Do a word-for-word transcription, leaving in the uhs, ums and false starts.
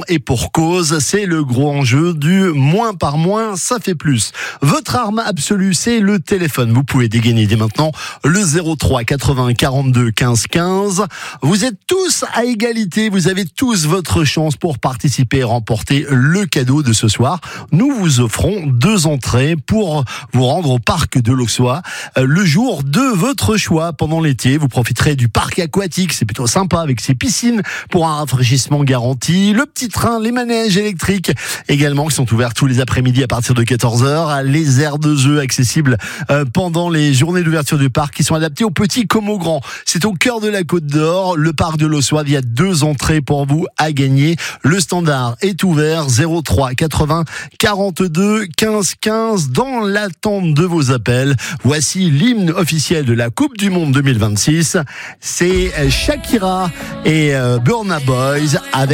et pour cause, c'est le gros enjeu du moins par moins, ça fait plus. Votre arme absolue, c'est le téléphone. Vous pouvez dégainer dès maintenant le zéro trois quatre-vingts quarante-deux quinze quinze. Vous êtes tous à égalité, vous avez tous votre chance pour participer et remporter le cadeau de ce soir. Nous vous offrons deux entrées pour vous rendre au parc de l'Auxois le jour de votre choix. Pendant l'été, vous profiterez du parc aquatique, c'est plutôt sympa avec ses piscines pour un rafraîchissement garanti, le petit train, les manèges électriques également qui sont ouverts tous les après-midi à partir de quatorze heures, les aires de jeux accessibles pendant les journées d'ouverture du parc qui sont adaptées aux petits comme aux grands. C'est au cœur de la Côte d'Or, le parc de l'Auxois. Il y a deux entrées pour vous à gagner. Le standard est ouvert, zéro trois quatre-vingts quarante-deux quinze quinze. Dans l'attente de vos appels, voici l'hymne officiel de la Coupe du Monde deux mille vingt-six. C'est Shakira et Burna Boy avec